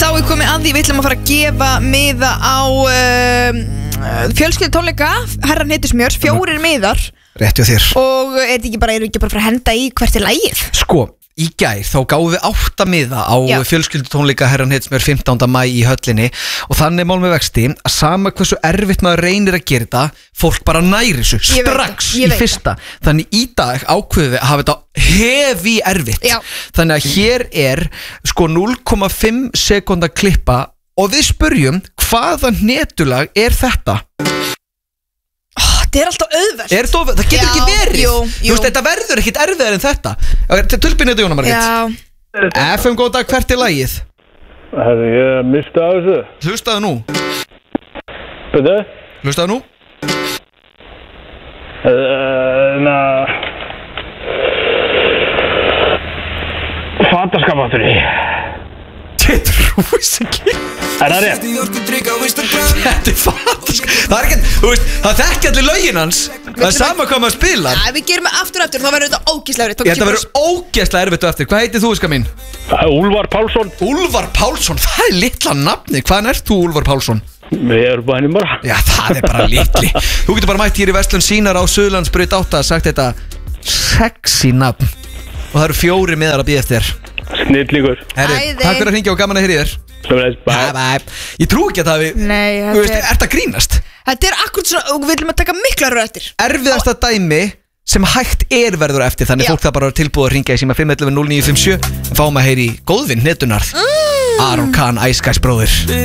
Þá er komið að því, við ætlum að fara að gefa miða á fjölskyldu tónleika Herran Heitusmjörs, 4 miðar. Rétt hjá þér. Og eru ekki bara að fara að henda í hvert er lagið? Sko, í gær þá gáðum við 8 miða á fjölskyldu tónleika Herran Heitusmjörs 15. maí í höllinni. Og þannig mál með vexti að sama hversu erfitt maður reynir að gera þetta, fólk bara næri þessu strax í fyrsta. Þannig í dag ákveðum við að hafa þetta hefi erfitt. Þannig að hér er sko 0,5 sekúnda klippa og við spurjum hvaða netulag er þetta? Þetta er alltaf auðvelt. Það getur ekki verið. Jú. Þú veist, þetta verður ekkit erfiðar en þetta. Tulpinu þetta, Jóna Margrét. FM, góð dag, hvert er lagið? Herri, ég mista af þessu. Hlustaðu nú. Byrðu? Hlustaðu nú. Fattaskapáttur í. Þetta rúis ekki. Er það rétt? Þetta er fattaskapáttur. Það er ekki, þú veist, það þekki allir lögin hans. Það er sama hvað maður spilar. Við gerum aftur, þá verður þetta ógeðslega erfitt. Þetta verður ógeðslega erfitt eftir. Hvað heitir þú, Ska mín? Úlfar Pálsson. Úlfar Pálsson, það er litla nafni. Hvaðan ert þú, Úlfar Pálsson? Við erum bænum bara. Já, það er bara litli. Þú getur bara mætt hér í Verslun Sínar á Suðurlandsbraut 8 sagt þetta sexy nafn. Og það eru 4 miðar að bíða eftir. Snillingur. Takk fyrir að hringja og gaman að heyra í þér. Bye. Ég trú ekki að það við. Nei, þú veist, ert að grínast? Þetta er akkurat svona, og við viljum að taka mikla röð eftir. Erfiðasta dæmi sem hægt er verður eftir. Þannig fólk það bara tilbúið að hringja í síma 511 0957. Fáum að heyri góðvinn netunar Aron Kahn, Ice Guys bróðir.